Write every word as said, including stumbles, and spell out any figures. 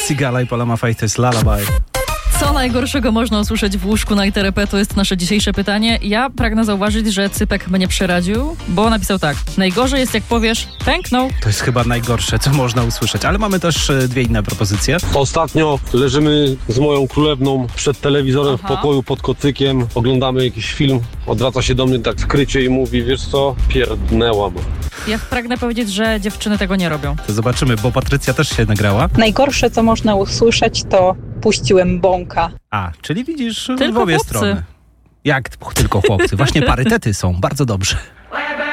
Sigala i Paula Maffay, to jest Lullaby. Co najgorszego można usłyszeć w łóżku na Iterepę? To jest nasze dzisiejsze pytanie. Ja pragnę zauważyć, że Cypek mnie przeradził, bo napisał tak. Najgorzej jest, jak powiesz, pęknął. To jest chyba najgorsze, co można usłyszeć, ale mamy też dwie inne propozycje. Ostatnio leżymy z moją królewną przed telewizorem Aha. w pokoju pod kocykiem, oglądamy jakiś film, odwraca się do mnie tak skrycie i mówi, wiesz co, pierdnęłam. Ja pragnę powiedzieć, że dziewczyny tego nie robią. To zobaczymy, bo Patrycja też się nagrała. Najgorsze, co można usłyszeć, to puściłem bąka. A, czyli widzisz Tylko w obie chłopcy. strony. Jak tylko chłopcy? Właśnie parytety są, bardzo dobrze.